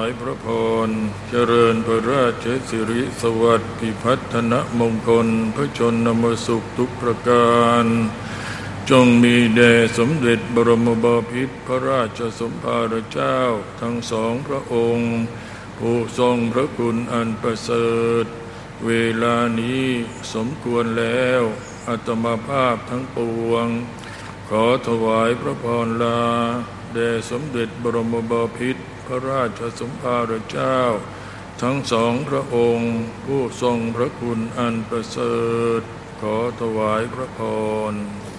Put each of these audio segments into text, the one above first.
พระพรเจริญพระราชสิริสวัสดิ์พิพัฒนมงคลพระชนมสุขทุกประการจงมีแด่สมเด็จบรมบพิตรพระราชสมภารเจ้าทั้งสองพระองค์ผู้ทรงพระคุณอันประเสริฐเวลานี้สมควรแล้วอาตมาภาพทั้งปวงขอถวายพระพรลาแด่สมเด็จบรมบพิตรพระราชสมภารเจ้าทั้งสองพระองค์ผู้ทรงพระคุณอันประเสริฐขอถวายพระพร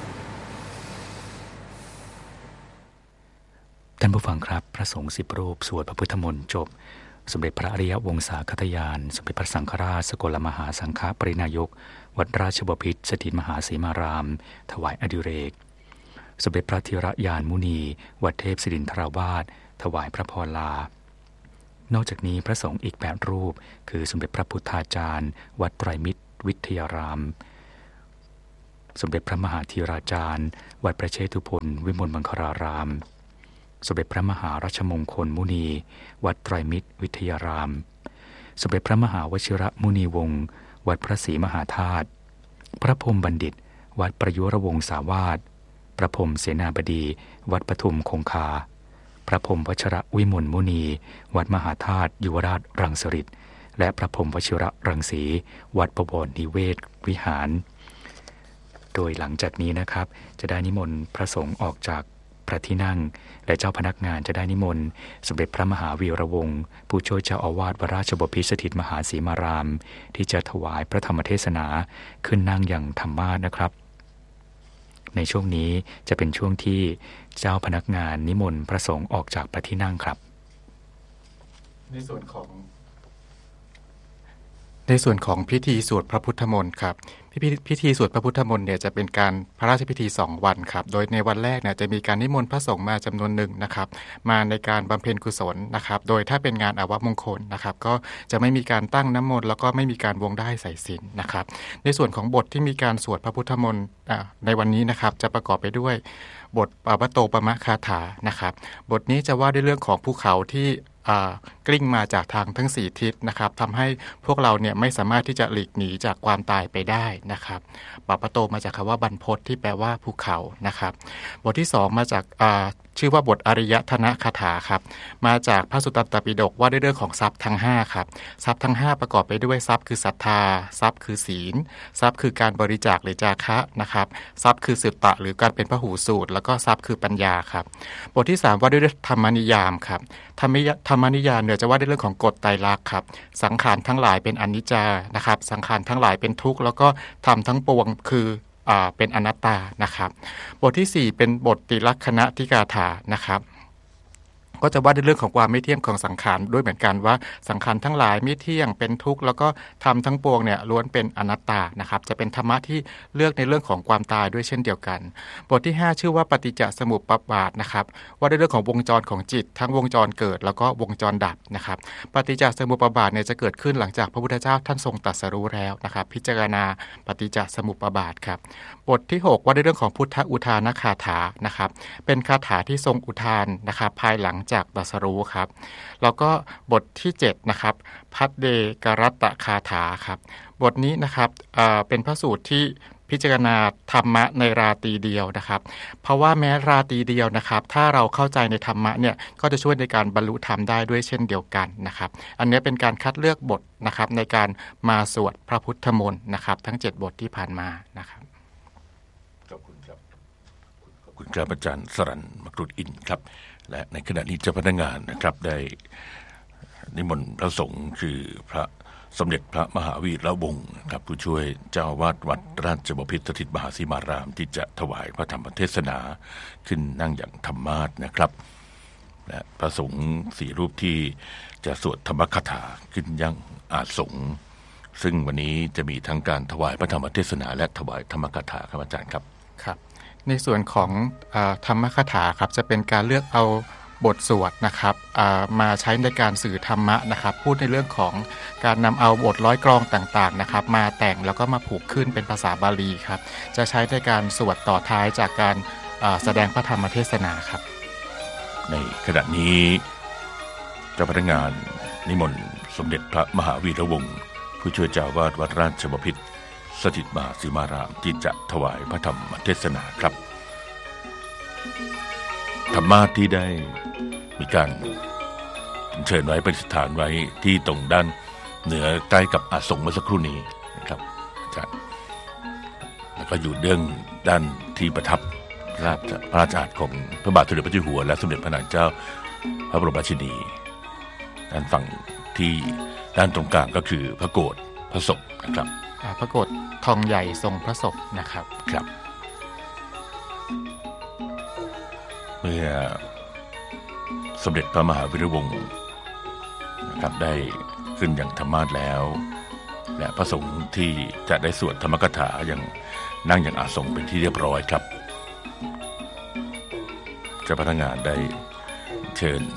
ท่านผู้ฟังครับพระสงฆ์10 รูปสวดพระพุทธมนต์จบสมเด็จพระอริยวงศาคตยานสมเด็จพระสังฆราชสกลมหาสังฆปรินายกวัดราชบพิตรสถิตมหาสีมารามถวายอดิเรกสมเด็จพระธีรยานมุนีวัดเทพศิรินทราวาสถวายพระพรลานอกจากนี้พระสงฆ์อีก8 รูปคือสมเด็จพระพุทธาจารย์วัดไตรมิตรวิทยารามสมเด็จพระมหาธีราจารย์วัดพระเชตุพนวิมลมังคลารามสมเด็จพระมหารัชมงคลมุนีวัดไตรมิตรวิทยารามสมเด็จพระมหาวชิระมุนีวงศ์วัดพระศรีมหาธาตุพระพรหมบัณฑิตวัดประยุรวงศาวาสพระพรหมเสนาบดีวัดปทุมคงคาพระพรหมวชระวิมลมุนีวัดมหาธาตุยุวราชรังสฤษฎ์และพระพรหมวชิระรังสีวัดบวรนิเวศวิหารโดยหลังจากนี้นะครับจะได้นิมนต์พระสงฆ์ออกจากพระที่นั่งและเจ้าพนักงานจะได้นิมนต์สมเด็จพระมหาวีระวงศ์ผู้ช่วยเจ้าอาวาสวัดราชบพิตรสถิตมหาสีมารามที่จะถวายพระธรรมเทศนาขึ้นนั่งอย่างธรรมาสนะครับในช่วงนี้จะเป็นช่วงที่เจ้าพนักงานนิมนต์พระสงฆ์ออกจากพระที่นั่งครับในส่วนของพิธีสวดพระพุทธมนต์ครับพิธีสวดพระพุทธมนต์เนี่ยจะเป็นการพระราชพิธี2 วันครับโดยในวันแรกเนี่ยจะมีการนิมนต์พระสงฆ์มาจำนวนหนึ่งนะครับมาในการบำเพ็ญกุศลนะครับโดยถ้าเป็นงานอาวมงคลนะครับก็จะไม่มีการตั้งน้ำมนต์แล้วก็ไม่มีการวงได้ใส่ศีลนะครับในส่วนของบทที่มีการสวดพระพุทธมนต์ในวันนี้นะครับจะประกอบไปด้วยบทปวัตโตปมคาถานะครับบทนี้จะว่าด้วยเรื่องของภูเขาที่กลิ้งมาจากทางทั้ง4ทิศนะครับทำให้พวกเราเนี่ยไม่สามารถที่จะหลีกหนีจากความตายไปได้นะครับปวัตโตมาจากคำว่าบรรพตที่แปลว่าภูเขานะครับบทที่2มาจากชื่อว่าบทอริยธนคาถาครับมาจากพระสุตตันตปิฎกว่าด้วยเรื่องของทรัพย์ทั้ง5ครับทรัพย์ทั้ง5ประกอบไปด้วยทรัพย์คือศรัทธาทรัพย์คือศีลทรัพย์คือการบริจาคหรือจาคะนะครับทรัพย์คือสุตตะหรือการเป็นพหูสูตรแล้วก็ทรัพย์คือปัญญาครับบทที่3ว่าด้วยธรรมนิยามครับธรรมนิยามเนี่ยจะว่าด้วยเรื่องของกฎไตรลักษณ์ครับสังขารทั้งหลายเป็นอนิจจานะครับสังขารทั้งหลายเป็นทุกข์แล้วก็ธรรมทั้งปวงคือเป็นอนัตตานะครับบทที่4เป็นบทติลักขณทิกาถานะครับก็จะว่าในเรื่องของความไม่เที่ยงของสังขารด้วยเหมือนกันว่าสังขารทั้งหลายไม่เที่ยงเป็นทุกข์แล้วก็ธรรมทั้งปวงเนี่ยล้วนเป็นอนัตตานะครับจะเป็นธรรมะที่เลือกในเรื่องของความตายด้วยเช่นเดียวกันบทที่5ชื่อว่าปฏิจจสมุปบาทนะครับว่าในเรื่องของวงจรของจิตทั้งวงจรเกิดแล้วก็วงจรดับนะครับปฏิจจสมุปบาทเนี่ยจะเกิดขึ้นหลังจากพระพุทธเจ้าท่านทรงตรัสรู้แล้วนะครับพิจารณาปฏิจจสมุปบาทครับบทที่6ว่าในเรื่องของพุทธอุทานคาถานะครับเป็นคาถาที่ทรงอุทานนะครับภายหลังจากตรัสรู้ครับแล้วก็บทที่7นะครับพัดเดกรัตตคาถาครับบทนี้นะครับเป็นพระสูตรที่พิจารณาธรรมะในราตรีเดียวนะครับเพราะว่าแม้ราตรีเดียวนะครับถ้าเราเข้าใจในธรรมะเนี่ยก็จะช่วยในการบรรลุธรรมได้ด้วยเช่นเดียวกันนะครับอันนี้เป็นการคัดเลือกบทนะครับในการมาสวดพระพุทธมนต์นะครับทั้ง7 บทที่ผ่านมานะครับขอบคุณครับขอบคุณครับอาจารย์สรัญมกรุฑอินทร์ครับและในขณะนี้เจ้าพนักงานนะครับได้นิมนต์พระสงฆ์คือพระสมเด็จพระมหาวีระวงศ์ครับผู้ช่วยเจ้าอาวาสวัดราชบพิตรสถิตมหาสีมารามที่จะถวายพระธรรมเทศนาขึ้นนั่งอย่างธรรมาสนะครับและพระสงฆ์4 รูปที่จะสวดธรรมคาถาขึ้นยังอาสงฆ์ซึ่งวันนี้จะมีทั้งการถวายพระธรรมเทศนาและถวายธรรมคาถาครับอาจารย์ครับครับในส่วนของธรรมคาถาครับจะเป็นการเลือกเอาบทสวดนะครับมาใช้ในการสื่อธรรมะนะครับพูดในเรื่องของการนำเอาบทร้อยกลองต่างๆนะครับมาแต่งแล้วก็มาผูกขึ้นเป็นภาษาบาลีครับจะใช้ในการสวดต่อท้ายจากการแสดงพระธรรมเทศนาครับในขณะนี้เจ้าจ้าพนักงานนิมนต์สมเด็จพระมหาวีระวงศ์ผู้ช่วยเจ้าวาดวัดราชบพิตรสถิตมหาสีมารามที่จะถวายพระธรรมเทศนาครับธรรมาสน์ที่ได้มีการเชิญไว้ประดิษฐานไว้ที่ตรงด้านเหนือใกล้กับอาสงฆ์เมื่อสักครู่นี้นะครับอาจารย์แล้วก็อยู่เบื้องด้านที่ประทับพระราชอาณาของพระบาทสมเด็จพระเจ้าอยู่หัวและสมเด็จพระนางเจ้าพระบรมราชินีด้านฝั่งที่ด้านตรงกลางก็คือพระโกฐพระศพนะครับพระโกฐทองใหญ่ทรงพระศพนะครับครับเมื่อสมเด็จพระมหาวีระวงศ์นะครับได้ขึ้นอย่างธรรมาสน์แล้วและพระสงฆ์ที่จะได้สวดธรรมกถาอย่างนั่งอย่างอาสงฆ์เป็นที่เรียบร้อยครับเจ้าพนักงานได้เชิญ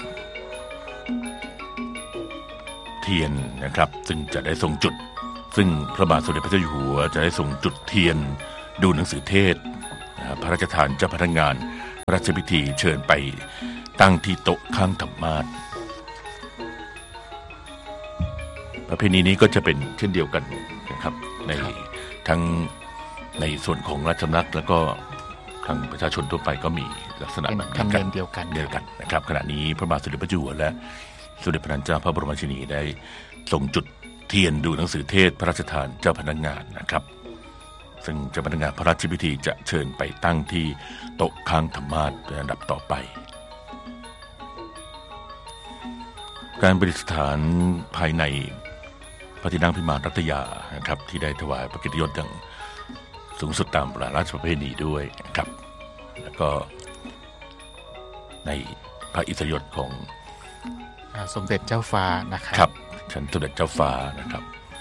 เทียนนะครับซึ่งจะได้ทรงจุดซึ่งพระบาทสมเด็จพระเจ้าอยู่หัวจะได้ทรงจุดเทียนดูหนังสือเทศพระราชทานเจ้าพนักงานพระราชพิธีเชิญไปตั้งที่โต๊ะข้างธรรมาสน์ประเพณีนี้ก็จะเป็นเช่นเดียวกันนะครับในทั้งในส่วนของราชสำนักแล้วก็ทางประชาชนทั่วไปก็มีลักษณะแบบนี้เดียวกันนะครับขณะนี้พระบาทสมเด็จพระเจ้าอยู่หัวและสมเด็จพระนางเจ้าพระบรมราชินีได้ทรงจุดเทียนดูหนังสือเทศพระราชทานเจ้าพนักงานนะครับซึ่งเจ้าพนักงานพระราชพิธีจะเชิญไปตั้งที่โต๊ะข้างธรรมาสน์เป็นอันดับต่อไปการประดิษฐานภายในพระที่นั่งพิมานรัตยานะครับที่ได้ถวายพระเกียรติยศอย่างสูงสุดตามราชประเพณีด้วยครับแล้วก็ในพระอิสริยยศของสมเด็จเจ้าฟ้านะครับครับชั้นสมเด็จเจ้าฟ้านะครับ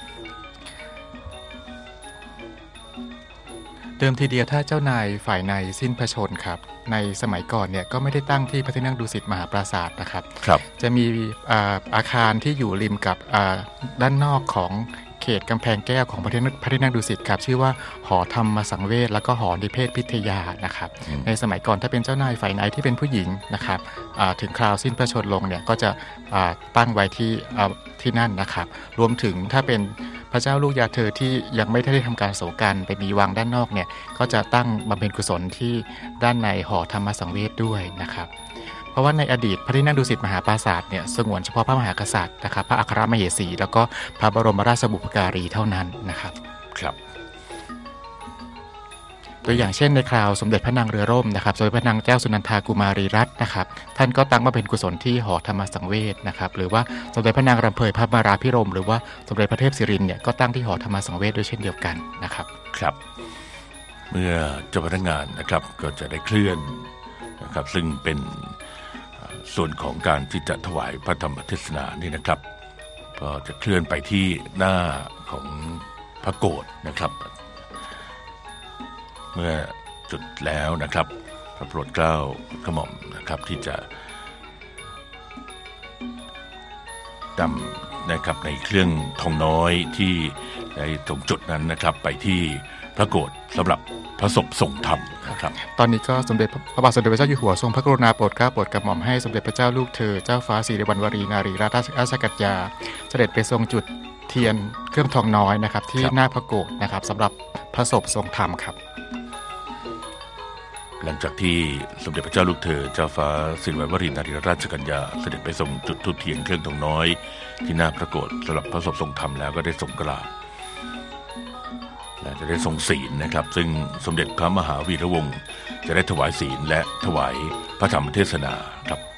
เดิมทีเดียวถ้าเจ้านายฝ่ายในสิ้นพระชนม์ครับในสมัยก่อนเนี่ยก็ไม่ได้ตั้งที่พระที่นั่งดุสิตมหาปราสาทนะครับจะมีอาคารที่อยู่ริมกับด้านนอกของเขตกำแพงแก้วของพระที่นั่งดุสิตครับชื่อว่าหอธรรมสังเวชแล้วก็หอนิเพศพิทยานะครับในสมัยก่อนถ้าเป็นเจ้านายฝ่ายในที่เป็นผู้หญิงนะครับถึงคราวสิ้นพระชนม์ลงเนี่ยก็จะตั้งไว้ที่นั่นนะครับรวมถึงถ้าเป็นพระเจ้าลูกยาเธอที่ยังไม่ได้ทำการโศกกันไปมีวังด้านนอกเนี่ยก็จะตั้งบำเพ็ญกุศลที่ด้านในหอธรรมสังเวชด้วยนะครับเพราะว่าในอดีตพระที่นั่งดุสิตมหาปราสาทเนี่ยสงวนเฉพาะพระมหากษัตริย์นะครับพระอัครมเหสีแล้วก็พระบรมราชบุพการีเท่านั้นนะครับครับตัวอย่างเช่นในคราวสมเด็จพระนางเรือร่มนะครับสมเด็จพระนางเจ้าสุนันทากุมารีรัตน์นะครับท่านก็ตั้งบำเพ็ญกุศลที่หอธรรมสังเวชนะครับหรือว่าสมเด็จพระนางรำเพยพระมาราภิรมย์หรือว่าสมเด็จพระเทพศิรินทร์เนี่ยก็ตั้งที่หอธรรมสังเวชด้วยเช่นเดียวกันนะครับครับเมื่อเจ้าพนักงานนะครับก็จะได้เคลื่อนนะครับซึ่งเป็นส่วนของการที่จะถวายพระธรรมเทศนานี่นะครับก็จะเคลื่อนไปที่หน้าของพระโกฐนะครับเมื่อจุดแล้วนะครับพระโปรดเกล้ากระหม่อมนะครับที่จะนำนะครับในเครื่องทองน้อยที่ได้ตรงจุดนั้นนะครับไปที่พระโกฐสำหรับพระศพทรงธรรมนะครับตอนนี้ก็สมเด็จพระบาทสมเด็จพระเจ้าอยู่หัวทรงพระกรุณาโปรดเกล้าโปรดกระหม่อมให้สมเด็จพระเจ้าลูกเธอเจ้าฟ้าสิริวัณวรีนารีราชกัญญาเสด็จไปทรงจุดเทียนเครื่องทองน้อยนะครับที่หน้าพระโกฐนะครับสำหรับพระศพทรงธรรมครับหลังจากที่สมเด็จพระเจ้าลูกเธอเจ้าฟ้าสิริวัณวรีนารีราชกัญญาเสด็จไปทรงจุดธูปเทียนเครื่องทองน้อยที่หน้าพระโกฐสำหรับพระศพทรงธรรมแล้วก็ได้ทรงกราบและจะได้ทรงศีลนะครับซึ่งสมเด็จพระมหาวีระวงศ์จะได้ถวายศีลและถวายพระธรรมเทศนาครับ